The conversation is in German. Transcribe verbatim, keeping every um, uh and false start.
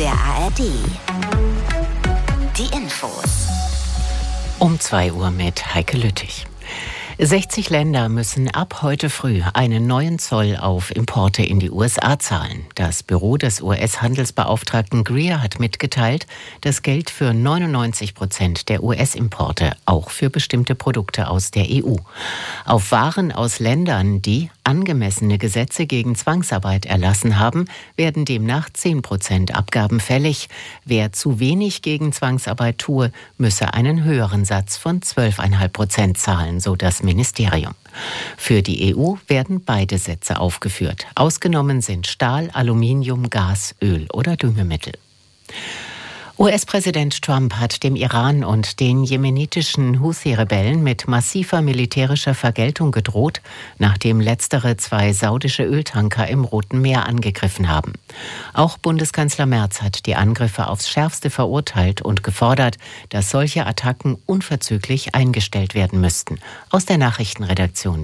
Der A R D. Die Infos. Um zwei Uhr mit Heike Lüttich. sechzig Länder müssen ab heute früh einen neuen Zoll auf Importe in die U S A zahlen. Das Büro des U S-Handelsbeauftragten Greer hat mitgeteilt, das gilt für neunundneunzig Prozent der U S-Importe, auch für bestimmte Produkte aus der E U. Auf Waren aus Ländern, die angemessene Gesetze gegen Zwangsarbeit erlassen haben, werden demnach zehn Prozent Abgaben fällig. Wer zu wenig gegen Zwangsarbeit tue, müsse einen höheren Satz von zwölf Komma fünf Prozent zahlen, so das Ministerium. Für die E U werden beide Sätze aufgeführt. Ausgenommen sind Stahl, Aluminium, Gas, Öl oder Düngemittel. U S-Präsident Trump hat dem Iran und den jemenitischen Houthi-Rebellen mit massiver militärischer Vergeltung gedroht, nachdem letztere zwei saudische Öltanker im Roten Meer angegriffen haben. Auch Bundeskanzler Merz hat die Angriffe aufs Schärfste verurteilt und gefordert, dass solche Attacken unverzüglich eingestellt werden müssten. Aus der Nachrichtenredaktion